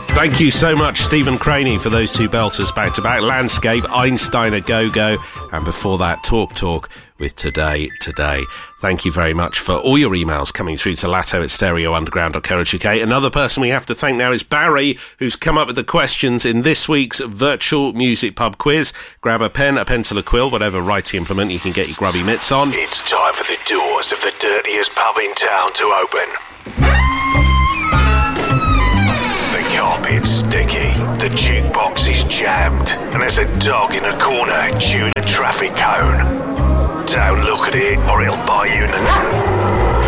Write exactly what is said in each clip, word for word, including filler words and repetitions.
Thank you so much, Stephen Craney, for those two belters back-to-back. Landscape, Einstein a Go-Go, and before that, Talk Talk with Today Today. Thank you very much for all your emails coming through to latto at stereo underground dot co dot uk. Another person we have to thank now is Barry, who's come up with the questions in this week's virtual music pub quiz. Grab a pen, a pencil, a quill, whatever writing implement you can get your grubby mitts on. It's time for the doors of the dirtiest pub in town to open. The carpet's sticky, the jukebox is jammed, and there's a dog in a corner chewing a traffic cone. Don't look at it or it'll bite you in the...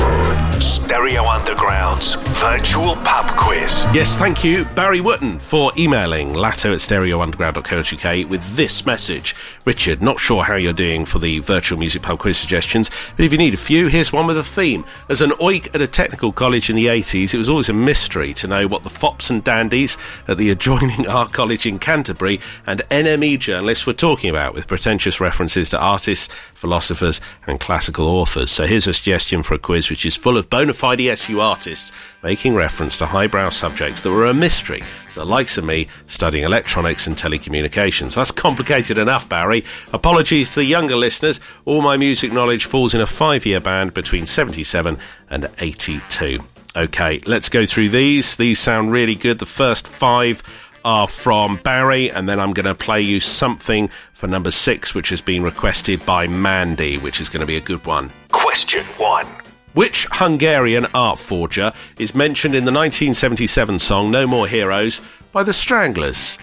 Stereo Underground's virtual pub quiz. Yes, thank you, Barry Wotton, for emailing latto at stereo underground dot co dot uk with this message. Richard, not sure how you're doing for the virtual music pub quiz suggestions, but if you need a few, here's one with a theme. As an oik at a technical college in the eighties, it was always a mystery to know what the fops and dandies at the adjoining art college in Canterbury and N M E journalists were talking about, with pretentious references to artists, philosophers and classical authors. So here's a suggestion for a quiz which is full of bona fide S U artists making reference to highbrow subjects that were a mystery to the likes of me studying electronics and telecommunications. That's complicated enough, Barry. Apologies to the younger listeners. All my music knowledge falls in a five-year band between seventy-seven and eighty-two. OK, let's go through these. These sound really good. The first five are from Barry, and then I'm going to play you something for number six, which has been requested by Mandy, which is going to be a good one. Question one. Which Hungarian art forger is mentioned in the nineteen seventy-seven song No More Heroes by the Stranglers?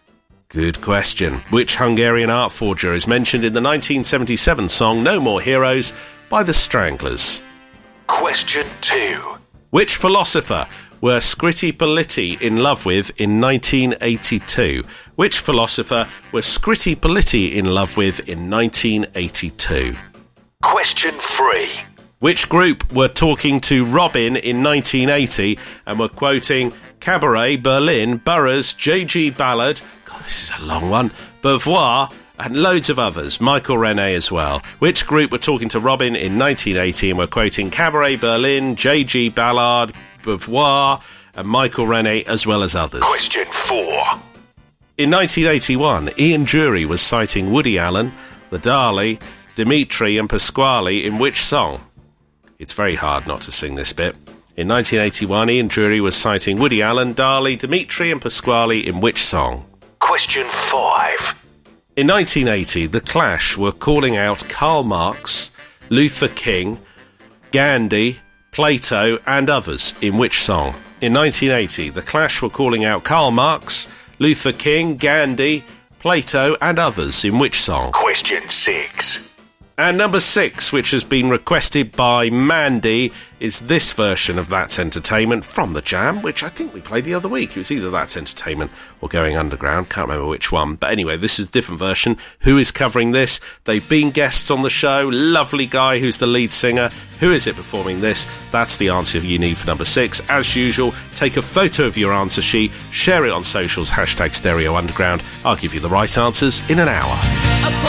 Good question. Which Hungarian art forger is mentioned in the nineteen seventy-seven song No More Heroes by the Stranglers? Question two. Which philosopher were Scritti Politti in love with in nineteen eighty-two? Which philosopher were Scritti Politti in love with in nineteen eighty-two? Question three. Which group were talking to Robin in nineteen eighty and were quoting Cabaret, Berlin, Burroughs, J G Ballard, God, this is a long one, Beauvoir, and loads of others, Michael René as well. Which group were talking to Robin in nineteen eighty and were quoting Cabaret, Berlin, J G Ballard, Beauvoir, and Michael René, as well as others? Question four. In nineteen eighty-one, Ian Dury was citing Woody Allen, the Dali, Dimitri and Pasquale in which song? It's very hard not to sing this bit. In nineteen eighty-one, Ian Dury was citing Woody Allen, Dali, Dimitri and Pasquale in which song? Question five. In nineteen eighty, The Clash were calling out Karl Marx, Luther King, Gandhi, Plato and others in which song? In nineteen eighty, The Clash were calling out Karl Marx, Luther King, Gandhi, Plato and others in which song? Question six. And number six, which has been requested by Mandy, is this version of That's Entertainment from The Jam, which I think we played the other week. It was either That's Entertainment or Going Underground. Can't remember which one. But anyway, this is a different version. Who is covering this? They've been guests on the show. Lovely guy who's the lead singer. Who is it performing this? That's the answer you need for number six. As usual, take a photo of your answer sheet, share it on socials, hashtag Stereo Underground. I'll give you the right answers in an hour.